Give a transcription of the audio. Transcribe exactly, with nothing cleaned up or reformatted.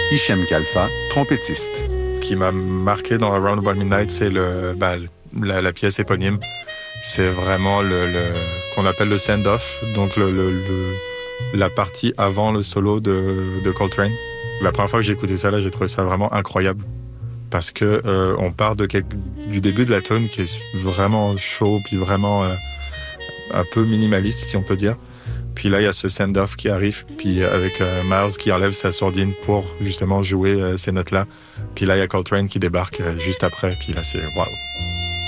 Hichem Kalfa, trompettiste. Ce qui m'a marqué dans Around About Midnight, c'est le, bah, la, la pièce éponyme. C'est vraiment le, le qu'on appelle le send-off, donc le, le, le, la partie avant le solo de, de Coltrane. La première fois que j'ai écouté ça, là, j'ai trouvé ça vraiment incroyable. Parce que euh, on part de quelque, du début de la tune qui est vraiment chaud, puis vraiment euh, un peu minimaliste, si on peut dire. Puis là, il y a ce send-off qui arrive, puis avec euh, Miles qui enlève sa sourdine pour justement jouer euh, ces notes-là. Puis là, il y a Coltrane qui débarque euh, juste après, puis là, c'est waouh.